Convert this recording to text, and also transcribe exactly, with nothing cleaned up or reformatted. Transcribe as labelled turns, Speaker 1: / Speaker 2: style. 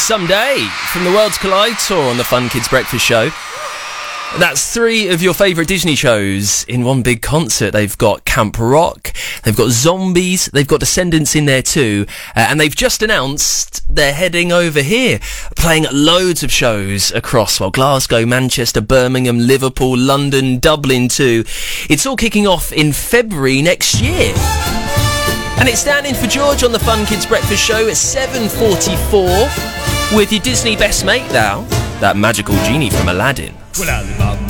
Speaker 1: Someday from the Worlds Collide tour on the Fun Kids Breakfast Show. That's three of your favourite Disney shows in one big concert. They've got Camp Rock, they've got Zombies, they've got Descendants in there too, uh, and they've just announced they're heading over here, playing loads of shows across, well, Glasgow, Manchester, Birmingham, Liverpool, London, Dublin too. It's all kicking off in February next year. And it's standing for George on the Fun Kids Breakfast Show at seven forty-four with your Disney best mate now, that magical genie from Aladdin.
Speaker 2: Well,